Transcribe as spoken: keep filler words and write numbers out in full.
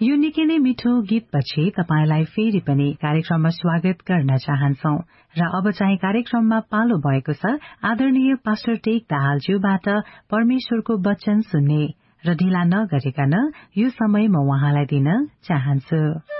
यो निकै नै मिठो गीतपछि तपाईलाई फेरि पनि कार्यक्रममा स्वागत गर्न चाहन्छौ र अब चाहिँ कार्यक्रममा पालो भएको छ आदरणीय पास्टर टेक दाहालज्यूबाट परमेश्वरको वचन सुन्ने र ढिला नगरिकन यो समय म उहाँलाई दिन चाहन्छु।